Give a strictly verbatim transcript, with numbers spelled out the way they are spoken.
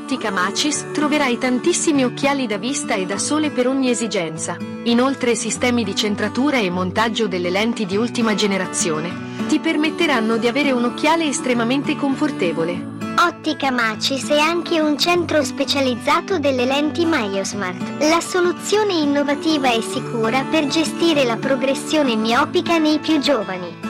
Ottica Macis troverai tantissimi occhiali da vista e da sole per ogni esigenza. Inoltre sistemi di centratura e montaggio delle lenti di ultima generazione ti permetteranno di avere un occhiale estremamente confortevole. Ottica Macis è anche un centro specializzato delle lenti MyoSmart, la soluzione innovativa e sicura per gestire la progressione miopica nei più giovani.